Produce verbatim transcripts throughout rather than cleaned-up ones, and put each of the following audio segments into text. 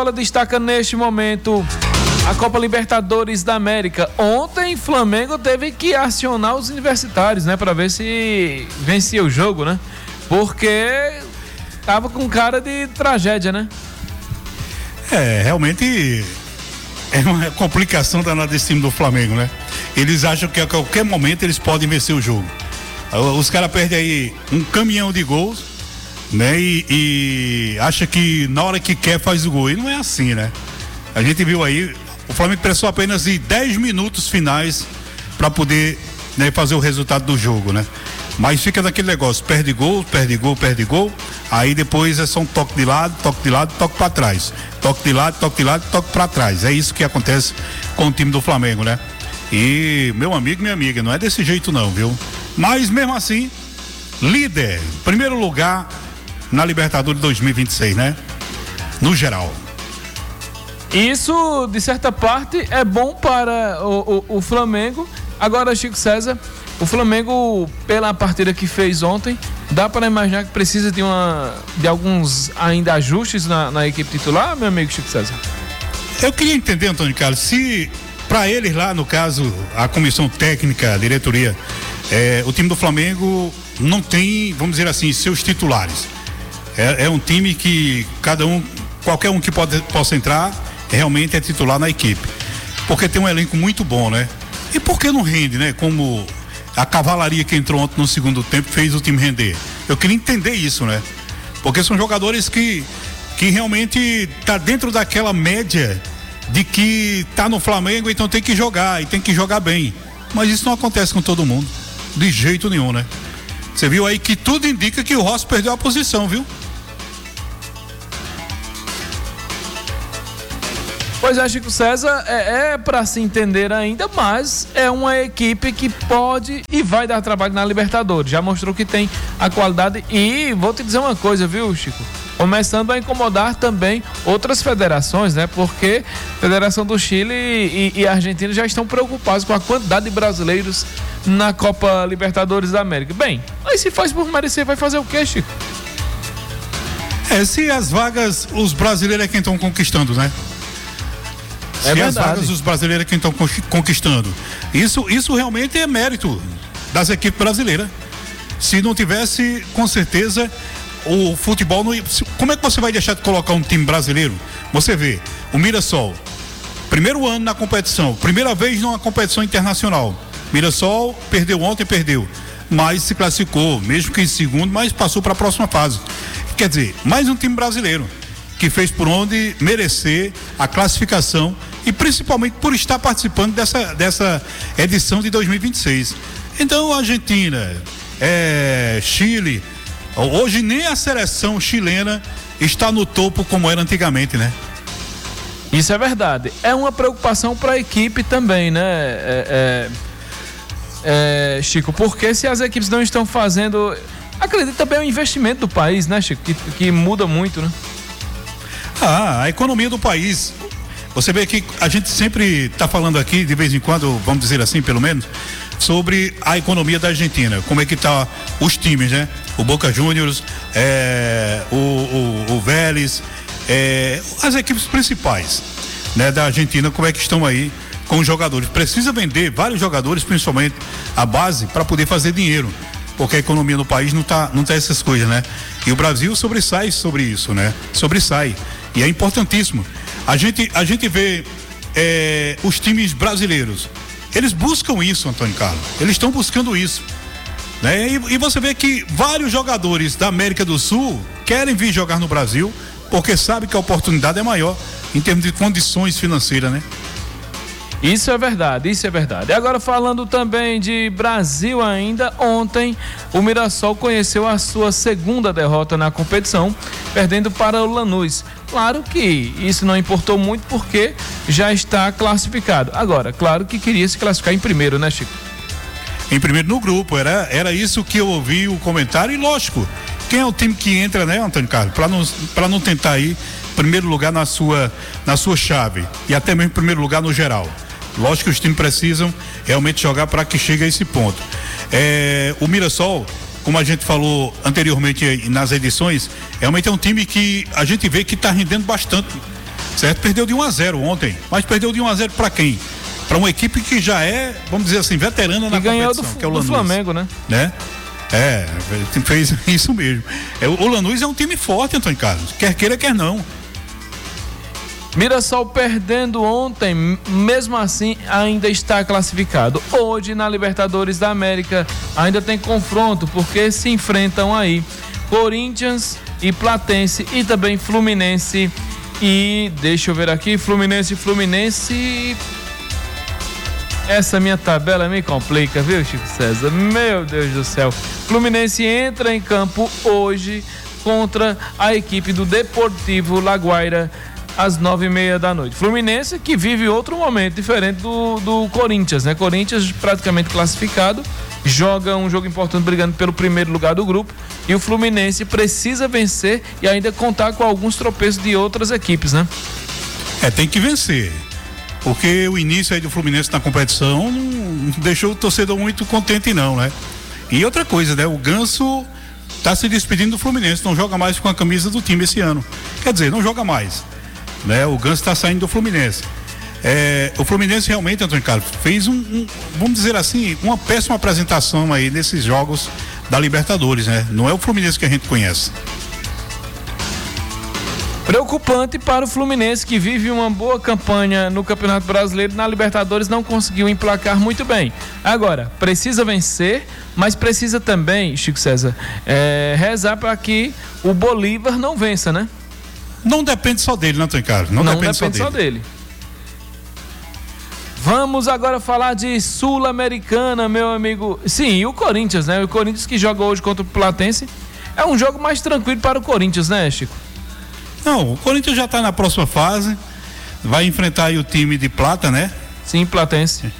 Bola destaca neste momento a Copa Libertadores da América. Ontem, Flamengo teve que acionar os universitários, né? Pra ver se vencia o jogo, né? Porque tava com cara de tragédia, né? É, realmente é uma complicação danada desse time do Flamengo, né? Eles acham que a qualquer momento eles podem vencer o jogo. Os caras perdem aí um caminhão de gols, né? E, e acha que na hora que quer faz o gol. E não é assim, né? A gente viu aí, o Flamengo precisou apenas de dez minutos finais para poder, né, fazer o resultado do jogo, né? Mas fica naquele negócio, perde gol, perde gol, perde gol, aí depois é só um toque de lado, toque de lado, toque para trás, toque de lado, toque de lado, toque para trás. É isso que acontece com o time do Flamengo, né? E meu amigo, minha amiga, não é desse jeito não, viu? Mas mesmo assim, líder, primeiro lugar na Libertadores dois mil e vinte e seis, né? No geral. Isso, de certa parte, é bom para o, o, o Flamengo. Agora, Chico César, o Flamengo, pela partida que fez ontem, dá para imaginar que precisa de, uma, de alguns ainda ajustes na, na equipe titular, meu amigo Chico César? Eu queria entender, Antônio Carlos, se para eles lá, no caso, a comissão técnica, a diretoria, é, o time do Flamengo não tem, vamos dizer assim, seus titulares. É, é um time que cada um, qualquer um que pode, possa entrar, realmente é titular na equipe. Porque tem um elenco muito bom, né? E por que não rende, né? Como a cavalaria que entrou ontem no segundo tempo fez o time render. Eu queria entender isso, né? Porque são jogadores que, que realmente tá dentro daquela média de que tá no Flamengo, então tem que jogar, e tem que jogar bem. Mas isso não acontece com todo mundo. De jeito nenhum, né? Você viu aí que tudo indica que o Rossi perdeu a posição, viu? Pois é, Chico César, é, é para se entender ainda, mas é uma equipe que pode e vai dar trabalho na Libertadores. Já mostrou que tem a qualidade e vou te dizer uma coisa, viu, Chico? Começando a incomodar também outras federações, né? Porque a Federação do Chile e, e a Argentina já estão preocupados com a quantidade de brasileiros na Copa Libertadores da América. Bem, mas se faz por merecer, vai fazer o quê, Chico? É, se as vagas, os brasileiros é quem estão conquistando, né? É se as vagas os brasileiros é quem estão conquistando. Isso, isso realmente é mérito das equipes brasileiras. Se não tivesse, com certeza, o futebol não ia... Como é que você vai deixar de colocar um time brasileiro? Você vê, o Mirassol, primeiro ano na competição, primeira vez numa competição internacional. Mirassol perdeu ontem, perdeu, mas se classificou, mesmo que em segundo, mas passou para a próxima fase. Quer dizer, mais um time brasileiro que fez por onde merecer a classificação e principalmente por estar participando dessa, dessa edição de dois mil e vinte e seis. Então, Argentina, é, Chile, hoje nem a seleção chilena está no topo como era antigamente, né? Isso é verdade. É uma preocupação para a equipe também, né, é, é, é, Chico? Porque se as equipes não estão fazendo... Acredito também é um investimento do país, né, Chico? Que, que muda muito, né? Ah, a economia do país. Você vê que a gente sempre está falando aqui, de vez em quando, vamos dizer assim, pelo menos, sobre a economia da Argentina. Como é que tá os times, né? O Boca Juniors, é, o, o, o Vélez, é, as equipes principais, né, da Argentina, como é que estão aí com os jogadores. Precisa vender vários jogadores, principalmente a base, para poder fazer dinheiro. Porque a economia no país não tá, não tá essas coisas, né? E o Brasil sobressai sobre isso, né? Sobressai. E é importantíssimo. A gente, a gente vê é, os times brasileiros. Eles buscam isso, Antônio Carlos. Eles estão buscando isso. Né? E, e você vê que vários jogadores da América do Sul querem vir jogar no Brasil, porque sabe que a oportunidade é maior em termos de condições financeiras, né? Isso é verdade, isso é verdade. Agora falando também de Brasil ainda, ontem o Mirassol conheceu a sua segunda derrota na competição, perdendo para o Lanús. Claro que isso não importou muito porque já está classificado. Agora, claro que queria se classificar em primeiro, né, Chico? Em primeiro no grupo, era, era isso que eu ouvi o comentário e lógico, quem é o time que entra, né, Antônio Carlos? Para não, para não tentar ir primeiro lugar na sua, na sua chave e até mesmo primeiro lugar no geral. Lógico que os times precisam realmente jogar para que chegue a esse ponto. É, o Mirassol, como a gente falou anteriormente nas edições, realmente é um time que a gente vê que está rendendo bastante certo? Perdeu de um a zero ontem, mas perdeu de um a zero para quem? Para uma equipe que já é, vamos dizer assim, veterana na competição, do, que é o do Flamengo, né? né? É, fez isso mesmo. É, o Lanús é um time forte, Antônio Carlos, quer queira, quer não. Mirassol perdendo ontem, mesmo assim ainda está classificado. Hoje na Libertadores da América ainda tem confronto, porque se enfrentam aí Corinthians e Platense e também Fluminense e deixa eu ver aqui, Fluminense e Fluminense. Essa minha tabela me complica, viu, Chico César? Meu Deus do céu. Fluminense entra em campo hoje contra a equipe do Deportivo Laguaira às nove e meia da noite. Fluminense que vive outro momento diferente do, do Corinthians, né? Corinthians praticamente classificado, joga um jogo importante brigando pelo primeiro lugar do grupo e o Fluminense precisa vencer e ainda contar com alguns tropeços de outras equipes, né? É, tem que vencer, porque o início aí do Fluminense na competição não deixou o torcedor muito contente não, né? E outra coisa, né? O Ganso tá se despedindo do Fluminense, não joga mais com a camisa do time esse ano. Quer dizer, não joga mais. Né? O Ganso está saindo do Fluminense. É, o Fluminense realmente, Antônio Carlos, fez um, um, vamos dizer assim, uma péssima apresentação aí nesses jogos da Libertadores, né? Não é o Fluminense que a gente conhece. Preocupante para o Fluminense, que vive uma boa campanha no Campeonato Brasileiro, na Libertadores não conseguiu emplacar muito bem. Agora, precisa vencer, mas precisa também, Chico César, é, rezar para que o Bolívar não vença, né? Não depende só dele, né, Antônio Carlos? Não, não depende, depende só, só dele. dele. Vamos agora falar de Sul-Americana, meu amigo. Sim, e o Corinthians, né? O Corinthians que joga hoje contra o Platense. É um jogo mais tranquilo para o Corinthians, né, Chico? Não, o Corinthians já está na próxima fase. Vai enfrentar aí o time de Plata, né? Sim, Platense.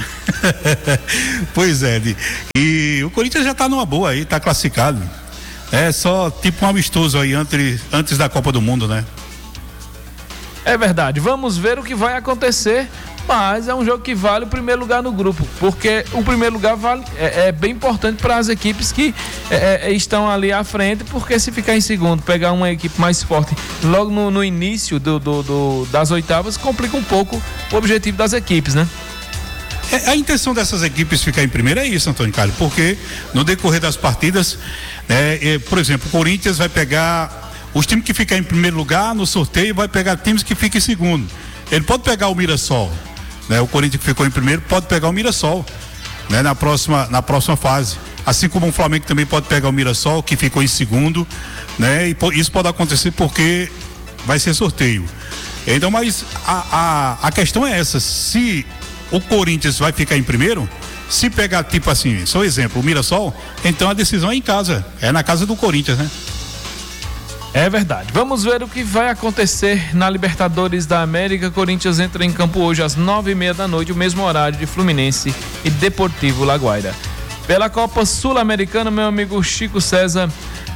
Pois é, e o Corinthians já está numa boa aí, está classificado. É só tipo um amistoso aí antes, antes da Copa do Mundo, né? É verdade, vamos ver o que vai acontecer, mas é um jogo que vale o primeiro lugar no grupo, porque o primeiro lugar vale, é, é bem importante para as equipes que é, é, estão ali à frente, porque se ficar em segundo, pegar uma equipe mais forte logo no, no início do, do, do, das oitavas, complica um pouco o objetivo das equipes, né? É, a intenção dessas equipes ficar em primeiro é isso, Antônio Carlos, porque no decorrer das partidas, né, é, por exemplo, o Corinthians vai pegar os times que ficam em primeiro lugar no sorteio, vai pegar times que ficam em segundo. Ele pode pegar o Mirassol, né? O Corinthians que ficou em primeiro pode pegar o Mirassol, né? Na próxima, na próxima fase. Assim como o Flamengo também pode pegar o Mirassol, que ficou em segundo, né? E isso pode acontecer porque vai ser sorteio. Então, mas a, a, a questão é essa, se o Corinthians vai ficar em primeiro, se pegar tipo assim, só exemplo, o Mirassol, então a decisão é em casa, é na casa do Corinthians, né? É verdade. Vamos ver o que vai acontecer na Libertadores da América. Corinthians entra em campo hoje às nove e meia da noite, o mesmo horário de Fluminense e Deportivo Laguaira. Pela Copa Sul-Americana, meu amigo Chico César,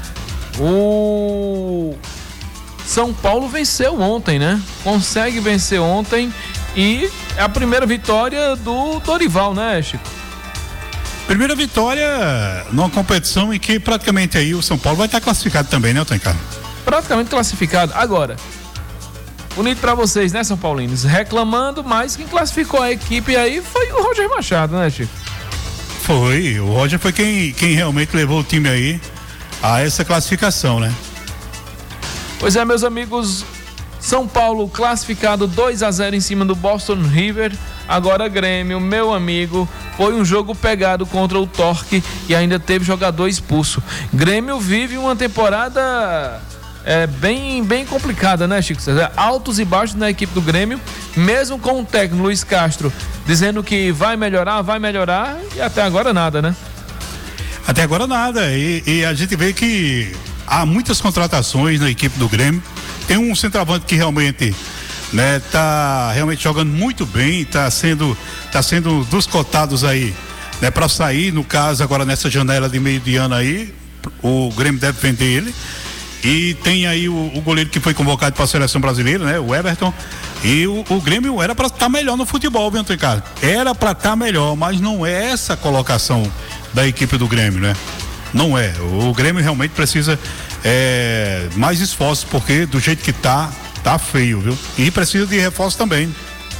o São Paulo venceu ontem, né? Consegue vencer ontem e é a primeira vitória do Dorival, né, Chico? Primeira vitória numa competição em que praticamente aí o São Paulo vai estar classificado também, né, Antônio Carlos? Praticamente classificado. Agora, bonito pra vocês, né, São Paulinos? Reclamando, mas quem classificou a equipe aí foi o Roger Machado, né, Chico? Foi, o Roger foi quem, quem realmente levou o time aí a essa classificação, né? Pois é, meus amigos, São Paulo classificado dois a zero em cima do Boston River. Agora Grêmio, meu amigo, foi um jogo pegado contra o Torque e ainda teve jogador expulso. Grêmio vive uma temporada é, bem, bem complicada, né, Chico César? Altos e baixos na equipe do Grêmio, mesmo com o técnico Luiz Castro dizendo que vai melhorar, vai melhorar, e até agora nada, né? Até agora nada, e, e a gente vê que há muitas contratações na equipe do Grêmio. Tem um centroavante que realmente, né, tá realmente jogando muito bem, tá sendo, tá sendo dos cotados aí, né, para sair, no caso agora nessa janela de meio de ano aí, o Grêmio deve vender ele. E tem aí o, o goleiro que foi convocado para a seleção brasileira, né, o Everton. E o, o Grêmio era para estar tá melhor no futebol, viu, Antônio? Era para estar tá melhor, mas não é essa a colocação da equipe do Grêmio, né? Não é. O Grêmio realmente precisa é, mais esforço, porque do jeito que tá, tá feio, viu? E precisa de reforço também.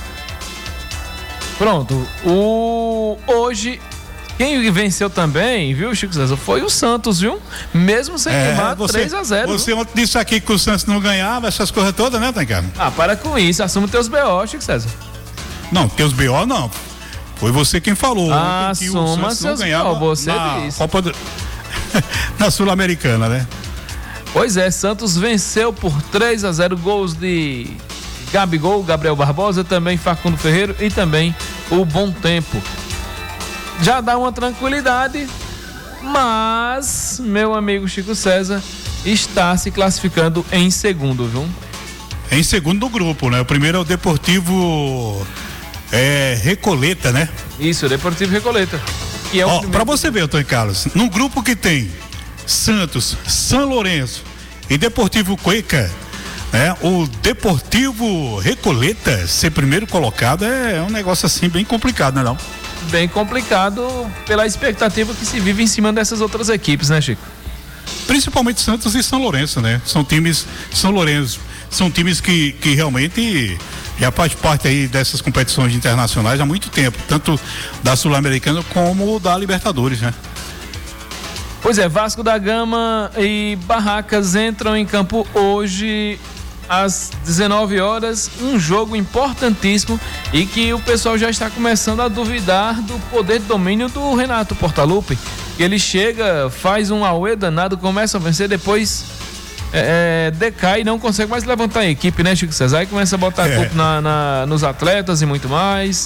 Pronto. O hoje quem venceu também, viu, Chico César, foi o Santos, viu? Mesmo sem é, tomar você, três a zero. Você ontem disse aqui que o Santos não ganhava, essas coisas todas, né, Tancado? Ah, para com isso, assume teus B O, Chico César. Não, teus B O não. Foi você quem falou. Ah, que o Santos não ganhava você na disse. Copa do... na Sul-Americana, né? Pois é, Santos venceu por três a zero, gols de Gabigol, Gabriel Barbosa, também Facundo Ferreira e também o Bom Tempo. Já dá uma tranquilidade, mas meu amigo Chico César está se classificando em segundo, viu? Em segundo do grupo, né? O primeiro é o Deportivo é, Recoleta, né? Isso, Deportivo Recoleta. Que é o Ó, primeiro... Pra você ver, Antônio Carlos, num grupo que tem Santos, São Lourenço e Deportivo Cuenca, né? O Deportivo Recoleta ser primeiro colocado é um negócio assim bem complicado, né não? Bem complicado pela expectativa que se vive em cima dessas outras equipes, né, Chico? Principalmente Santos e São Lourenço, né? São times, São Lourenço, são times que, que realmente já faz parte aí dessas competições internacionais há muito tempo, tanto da Sul-Americana como da Libertadores, né? Pois é, Vasco da Gama e Barracas entram em campo hoje às dezenove horas, um jogo importantíssimo e que o pessoal já está começando a duvidar do poder de domínio do Renato Portaluppi. Ele chega, faz um auê danado, começa a vencer, depois é, é, decai e não consegue mais levantar a equipe, né, Chico César? Aí começa a botar é. culpa na, na, nos atletas e muito mais.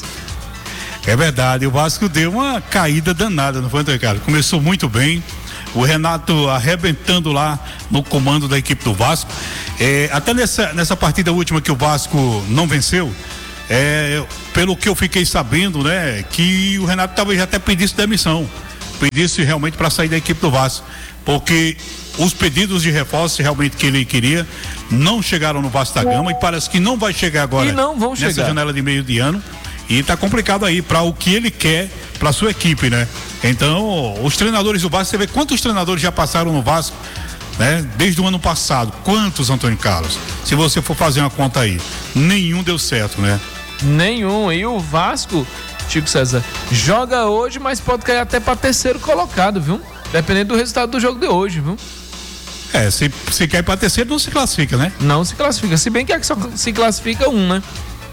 É verdade, o Vasco deu uma caída danada, não foi, Antônio Carlos? Começou muito bem, o Renato arrebentando lá no comando da equipe do Vasco. É, até nessa, nessa partida última que o Vasco não venceu, é, pelo que eu fiquei sabendo, né, que o Renato talvez até pedisse demissão, pedisse realmente para sair da equipe do Vasco, porque os pedidos de reforço realmente que ele queria não chegaram no Vasco da Gama e parece que não vai chegar agora e não vão nessa chegar. janela de meio de ano. E tá complicado aí para o que ele quer para sua equipe, né? Então, os treinadores do Vasco, você vê quantos treinadores já passaram no Vasco, né? Desde o ano passado. Quantos, Antônio Carlos? Se você for fazer uma conta aí, nenhum deu certo, né? Nenhum. E o Vasco, Chico César, joga hoje, mas pode cair até para terceiro colocado, viu? Dependendo do resultado do jogo de hoje, viu? É, se, se cair para terceiro, não se classifica, né? Não se classifica. Se bem que aqui só se classifica um, né?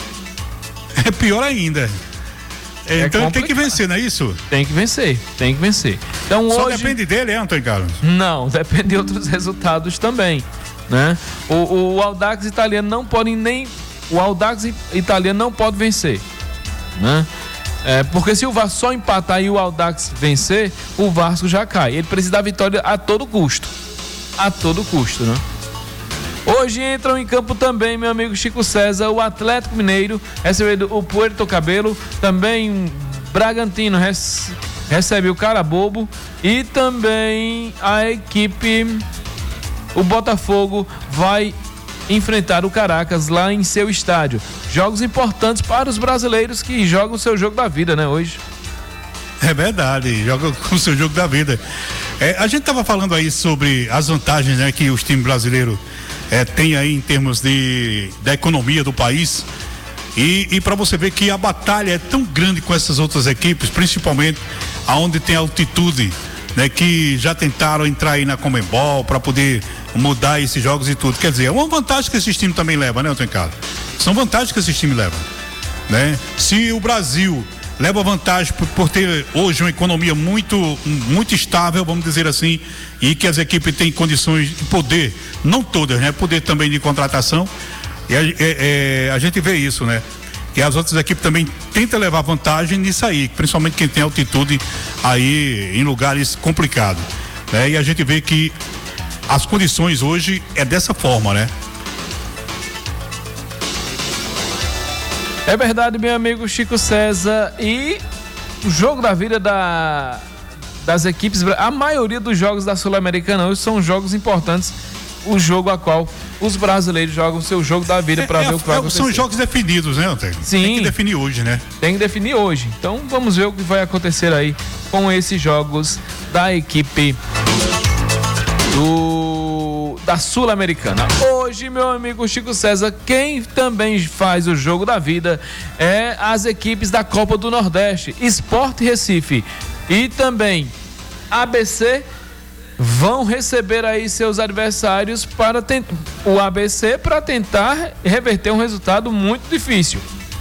É pior ainda. É, então ele tem que vencer, não é isso? Tem que vencer, tem que vencer. Então Só hoje... depende dele, é, Antônio Carlos? Não, depende de outros resultados também, né? O, o Audax italiano não pode nem... O Audax italiano não pode vencer, né? É, porque se o Vasco só empatar e o Audax vencer, o Vasco já cai. Ele precisa da vitória a todo custo. A todo custo, né? Hoje entram em campo também, meu amigo Chico César, o Atlético Mineiro, recebendo o Puerto Cabelo, também Bragantino rece- recebe o Carabobo e também a equipe, o Botafogo, vai enfrentar o Caracas lá em seu estádio. Jogos importantes para os brasileiros que jogam o seu jogo da vida, né, hoje. É verdade, joga com o seu jogo da vida. É, a gente estava falando aí sobre as vantagens, né, que os times brasileiros é, têm aí em termos de, da economia do país. E, e para você ver que a batalha é tão grande com essas outras equipes, principalmente aonde tem altitude, né, que já tentaram entrar aí na Conmebol para poder mudar esses jogos e tudo. Quer dizer, é uma vantagem que esses times também levam, né, Antônio Carlos? São vantagens que esses times levam, né? Se o Brasil leva vantagem por, por ter hoje uma economia muito, muito estável, vamos dizer assim, e que as equipes têm condições de poder, não todas, né? Poder também de contratação. E a, é, é, a gente vê isso, né? Que as outras equipes também tentam levar vantagem nisso aí, principalmente quem tem altitude aí em lugares complicados, né? E a gente vê que as condições hoje é dessa forma, né? É verdade, meu amigo Chico César. E o jogo da vida da, das equipes, a maioria dos jogos da Sul-Americana hoje são jogos importantes. O jogo a qual os brasileiros jogam seu jogo da vida para é, ver o que vai acontecer. São jogos definidos, né, Antônio? Sim. Tem que definir hoje, né? Tem que definir hoje. Então vamos ver o que vai acontecer aí com esses jogos da equipe do da Sul-Americana. Hoje, meu amigo Chico César, quem também faz o jogo da vida é as equipes da Copa do Nordeste, Sport Recife e também A B C, vão receber aí seus adversários para tent... o A B C para tentar reverter um resultado muito difícil.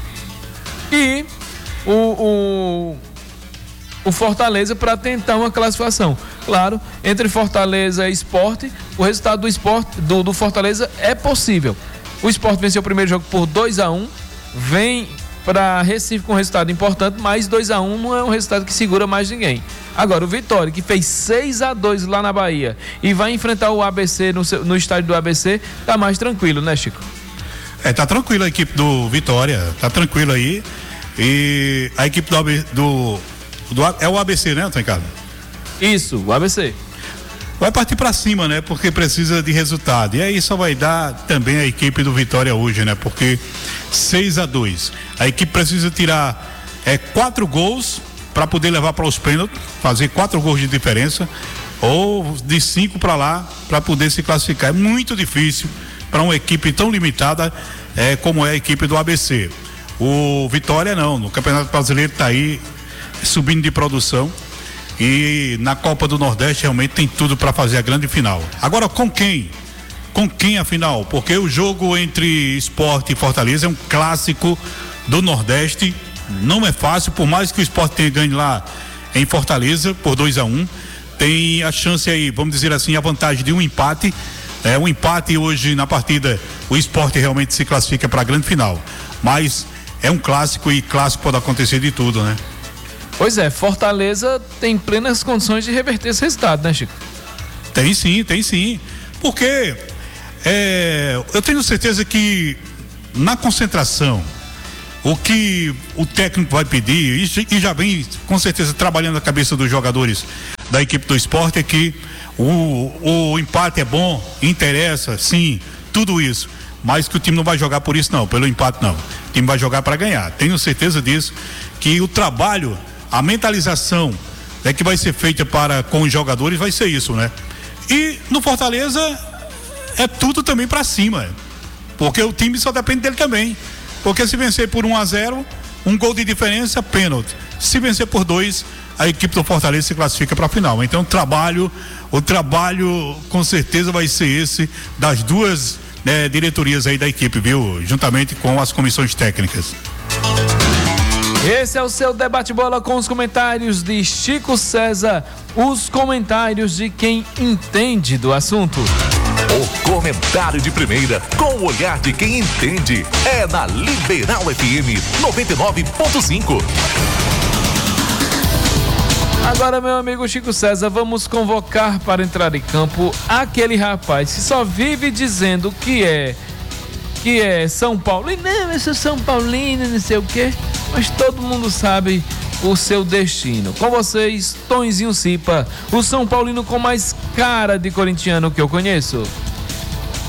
E o, o, o Fortaleza para tentar uma classificação. Claro, entre Fortaleza e Sport, o resultado do Sport, do, do Fortaleza é possível. O Sport venceu o primeiro jogo por dois a um, vem para Recife com um resultado importante, mas dois a um não é um resultado que segura mais ninguém. Agora, o Vitória, que fez seis a dois lá na Bahia e vai enfrentar o A B C no, seu, no estádio do A B C, tá mais tranquilo, né, Chico? É, tá tranquilo a equipe do Vitória, tá tranquilo aí. E a equipe do, A B, do, do é o A B C, né, Antônio Carlos? Isso, o A B C. Vai partir para cima, né? Porque precisa de resultado. E aí só vai dar também a equipe do Vitória hoje, né? Porque seis a dois. A equipe precisa tirar é, quatro gols para poder levar para os pênaltis, fazer quatro gols de diferença, ou de cinco para lá, para poder se classificar. É muito difícil para uma equipe tão limitada é, como é a equipe do A B C. O Vitória não, no Campeonato Brasileiro está aí subindo de produção. E na Copa do Nordeste realmente tem tudo para fazer a grande final. Agora com quem? Com quem a final? Porque o jogo entre Sport e Fortaleza é um clássico do Nordeste. Não é fácil, por mais que o Sport tenha ganho lá em Fortaleza por dois a um, tem a chance aí, vamos dizer assim, a vantagem de um empate. É um empate hoje na partida, o Sport realmente se classifica para a grande final. Mas é um clássico e clássico pode acontecer de tudo, né? Pois é, Fortaleza tem plenas condições de reverter esse resultado, né, Chico? Tem sim, tem sim. Porque é, eu tenho certeza que na concentração, o que o técnico vai pedir, e, e já vem com certeza trabalhando a cabeça dos jogadores da equipe do Sport, é que o, o empate é bom, interessa, sim, tudo isso. Mas que o time não vai jogar por isso não, pelo empate não. O time vai jogar para ganhar. Tenho certeza disso, que o trabalho, a mentalização, né, que vai ser feita para com os jogadores vai ser isso, né? E no Fortaleza é tudo também para cima, porque o time só depende dele também. Porque se vencer por um a zero, um gol de diferença, pênalti. Se vencer por dois, a equipe do Fortaleza se classifica para a final. Então o trabalho, o trabalho com certeza vai ser esse das duas, né, diretorias aí da equipe, viu? Juntamente com as comissões técnicas. Esse é o seu Debate Bola com os comentários de Chico César, os comentários de quem entende do assunto. O comentário de primeira, com o olhar de quem entende, é na Liberal F M noventa e nove ponto cinco. Agora, meu amigo Chico César, vamos convocar para entrar em campo aquele rapaz que só vive dizendo que é que é São Paulo. E não, eu sou São Paulino, não sei o quê. Mas todo mundo sabe o seu destino. Com vocês, Tonzinho Cipa, o São Paulino com mais cara de corintiano que eu conheço.